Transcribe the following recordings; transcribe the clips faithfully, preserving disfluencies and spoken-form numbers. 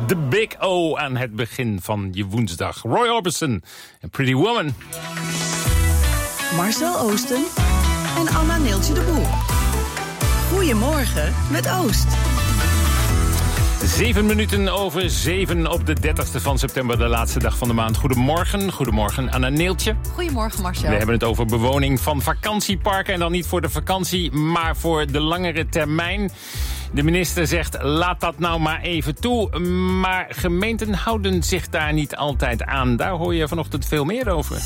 De Big O aan het begin van je woensdag. Roy Orbison en Pretty Woman. Marcel Oosten en Anna Neeltje de Boer. Goedemorgen met Oost. Zeven minuten over zeven op de dertigste van september, de laatste dag van de maand. Goedemorgen, goedemorgen Anna Neeltje. Goedemorgen Marcel. We hebben het over bewoning van vakantieparken. En dan niet voor de vakantie, maar voor de langere termijn. De minister zegt, laat dat nou maar even toe. Maar gemeenten houden zich daar niet altijd aan. Daar hoor je vanochtend veel meer over.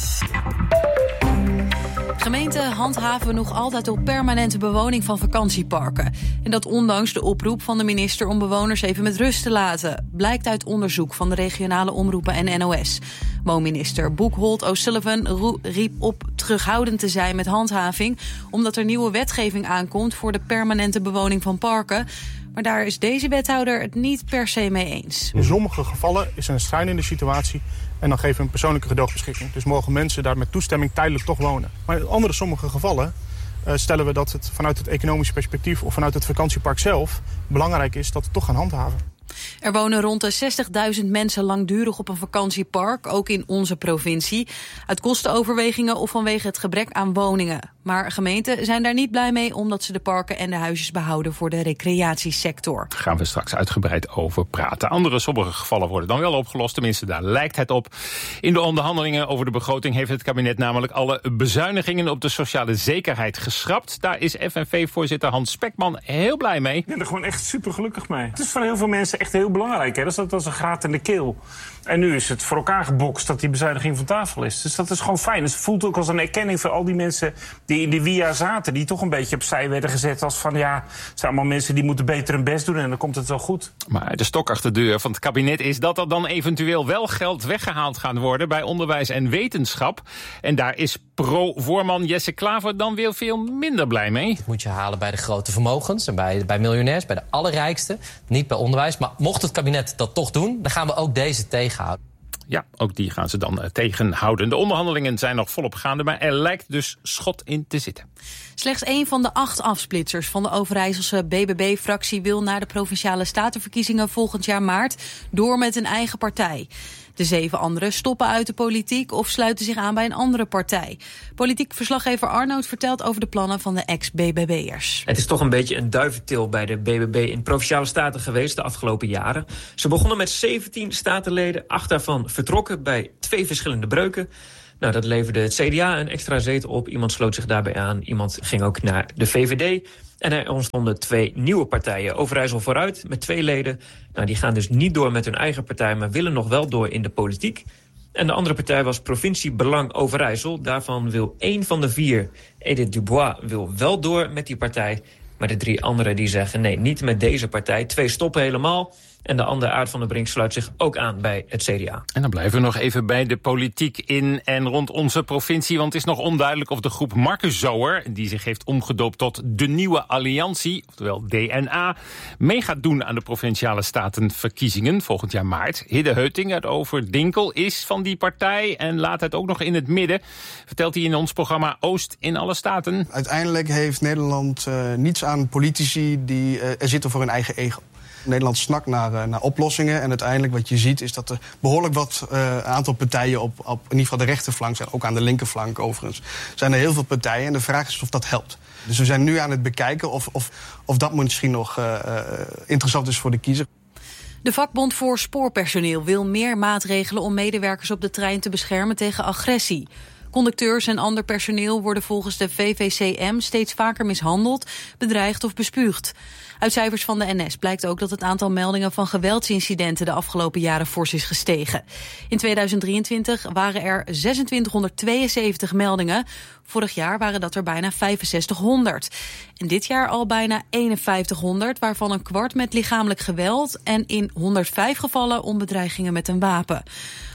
Gemeenten handhaven nog altijd op permanente bewoning van vakantieparken. En dat ondanks de oproep van de minister om bewoners even met rust te laten. Blijkt uit onderzoek van de regionale omroepen en N O S. Woonminister Buchholz O'Sullivan riep op terughoudend te zijn met handhaving, omdat er nieuwe wetgeving aankomt voor de permanente bewoning van parken. Maar daar is deze wethouder het niet per se mee eens. In sommige gevallen is er een schrijnende situatie en dan geven we een persoonlijke gedoogbeschikking. Dus mogen mensen daar met toestemming tijdelijk toch wonen. Maar in andere sommige gevallen uh, stellen we dat het vanuit het economische perspectief of vanuit het vakantiepark zelf belangrijk is dat we toch gaan handhaven. Er wonen rond de zestigduizend mensen langdurig op een vakantiepark, ook in onze provincie. Uit kostenoverwegingen of vanwege het gebrek aan woningen. Maar gemeenten zijn daar niet blij mee, omdat ze de parken en de huisjes behouden voor de recreatiesector. Daar gaan we straks uitgebreid over praten. Andere sommige gevallen worden dan wel opgelost, tenminste daar lijkt het op. In de onderhandelingen over de begroting heeft het kabinet namelijk alle bezuinigingen op de sociale zekerheid geschrapt. Daar is F N V-voorzitter Hans Spekman heel blij mee. Ik ben er gewoon echt super gelukkig mee. Het is voor heel veel mensen echt heel belangrijk. Hè? Dat is als een graat in de keel. En nu is het voor elkaar gebokst dat die bezuiniging van tafel is. Dus dat is gewoon fijn. Dus het voelt ook als een erkenning voor al die mensen die in de W I A zaten, die toch een beetje opzij werden gezet als van ja, het zijn allemaal mensen die moeten beter hun best doen en dan komt het wel goed. Maar de stok achter de deur van het kabinet is dat er dan eventueel wel geld weggehaald gaat worden bij onderwijs en wetenschap. En daar is pro-voorman Jesse Klaver dan weer veel minder blij mee. Dat moet je halen bij de grote vermogens en bij, bij miljonairs, bij de allerrijksten. Niet bij onderwijs. Maar mocht het kabinet dat toch doen, dan gaan we ook deze tegenhouden. Ja, ook die gaan ze dan uh, tegenhouden. De onderhandelingen zijn nog volop gaande, maar er lijkt dus schot in te zitten. Slechts één van de acht afsplitsers van de Overijsselse B B B-fractie wil naar de Provinciale Statenverkiezingen volgend jaar maart door met een eigen partij. De zeven anderen stoppen uit de politiek of sluiten zich aan bij een andere partij. Politiek verslaggever Arnoud vertelt over de plannen van de ex-B B B'ers. Het is toch een beetje een duiventil bij de B B B in Provinciale Staten geweest de afgelopen jaren. Ze begonnen met zeventien statenleden, acht daarvan vertrokken bij twee verschillende breuken. Nou, dat leverde het C D A een extra zetel op. Iemand sloot zich daarbij aan, iemand ging ook naar de V V D. En er ontstonden twee nieuwe partijen. Overijssel Vooruit met twee leden. Nou, die gaan dus niet door met hun eigen partij, maar willen nog wel door in de politiek. En de andere partij was Provincie Belang Overijssel. Daarvan wil één van de vier, Edith Dubois, wil wel door met die partij. Maar de drie anderen die zeggen nee, niet met deze partij. Twee stoppen helemaal. En de andere, Aart van der Brink, sluit zich ook aan bij het C D A. En dan blijven we nog even bij de politiek in en rond onze provincie. Want het is nog onduidelijk of de groep Marcus Zoer, die zich heeft omgedoopt tot de Nieuwe Alliantie, oftewel D N A, mee gaat doen aan de Provinciale Statenverkiezingen volgend jaar maart. Hidde Heuting uit Overdinkel is van die partij en laat het ook nog in het midden. Vertelt hij in ons programma Oost in alle Staten. Uiteindelijk heeft Nederland uh, niets aan politici die uh, er zitten voor hun eigen ego. Nederland snakt naar, uh, naar oplossingen. En uiteindelijk wat je ziet is dat er behoorlijk wat uh, aantal partijen op, op in ieder geval de rechterflank zijn. Ook aan de linkerflank overigens. Zijn er heel veel partijen en de vraag is of dat helpt. Dus we zijn nu aan het bekijken of, of, of dat misschien nog uh, uh, interessant is voor de kiezer. De vakbond voor spoorpersoneel wil meer maatregelen om medewerkers op de trein te beschermen tegen agressie. Conducteurs en ander personeel worden volgens de V V C M steeds vaker mishandeld, bedreigd of bespuugd. Uit cijfers van de N S blijkt ook dat het aantal meldingen van geweldsincidenten de afgelopen jaren fors is gestegen. In tweeduizend drieëntwintig waren er zesentwintighonderdtweeënzeventig meldingen. Vorig jaar waren dat er bijna vijfenzestighonderd. En dit jaar al bijna eenenvijftighonderd, waarvan een kwart met lichamelijk geweld en in honderdvijf gevallen om bedreigingen met een wapen.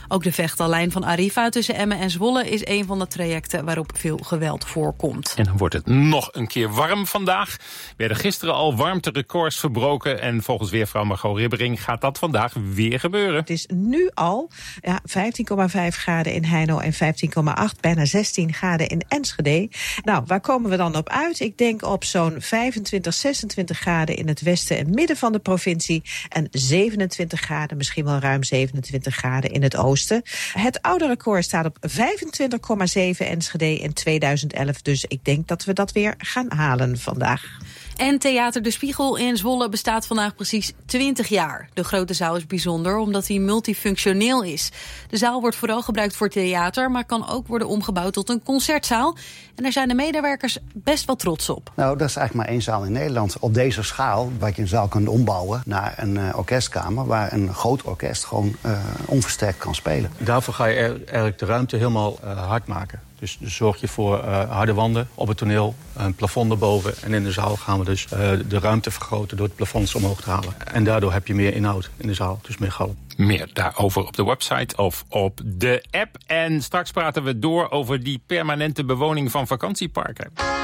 Ook de vechtallijn van Arriva tussen Emmen en Zwolle is een van de trajecten waarop veel geweld voorkomt. En dan wordt het nog een keer warm vandaag. Werden gisteren al warmterecords verbroken en volgens weervrouw Margot Ribbering gaat dat vandaag weer gebeuren. Het is nu al ja, vijftien komma vijf graden in Heino en vijftien komma acht, bijna zestien graden in Enschede. Nou, waar komen we dan op uit? Ik denk op zo'n vijfentwintig, zesentwintig graden in het westen en midden van de provincie en zevenentwintig graden, misschien wel ruim zevenentwintig graden in het oosten. Het oude record staat op vijfentwintig komma zeven Enschede in tweeduizend elf, dus ik denk dat we dat weer gaan halen vandaag. En Theater De Spiegel in Zwolle bestaat vandaag precies twintig jaar. De grote zaal is bijzonder omdat hij multifunctioneel is. De zaal wordt vooral gebruikt voor theater, maar kan ook worden omgebouwd tot een concertzaal. En daar zijn de medewerkers best wel trots op. Nou, dat is eigenlijk maar één zaal in Nederland. Op deze schaal, waar je een zaal kunt ombouwen naar een uh, orkestkamer, waar een groot orkest gewoon uh, onversterkt kan spelen. Daarvoor ga je eigenlijk de ruimte helemaal uh, hard maken. Dus zorg je voor uh, harde wanden op het toneel, een plafond erboven. En in de zaal gaan we dus uh, de ruimte vergroten door het plafonds omhoog te halen. En daardoor heb je meer inhoud in de zaal, dus meer galm. Meer daarover op de website of op de app. En straks praten we door over die permanente bewoning van vakantieparken.